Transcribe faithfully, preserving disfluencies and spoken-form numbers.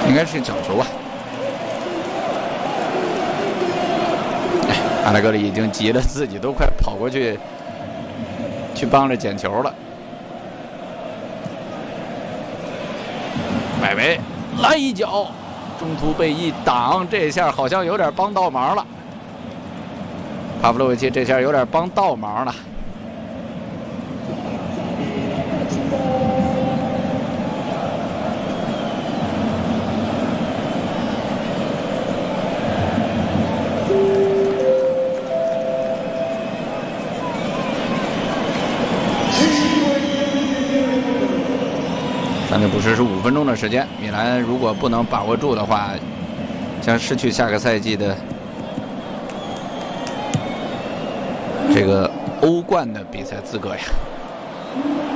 应该是角球吧。哎，阿拉格里已经急了，自己都快跑过去去帮着捡球了。外围来一脚，中途被一挡，这下好像有点帮倒忙了。帕夫洛维奇这下有点帮倒忙了。三点补时是五分钟的时间，米兰如果不能把握住的话，将失去下个赛季的这个欧冠的比赛资格呀。